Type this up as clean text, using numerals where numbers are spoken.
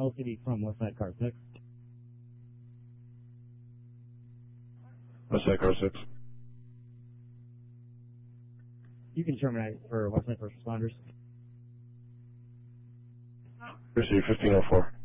LCD from Westside Car 6. Westside Car 6. You can terminate for Westside First Responders. Receive 1504.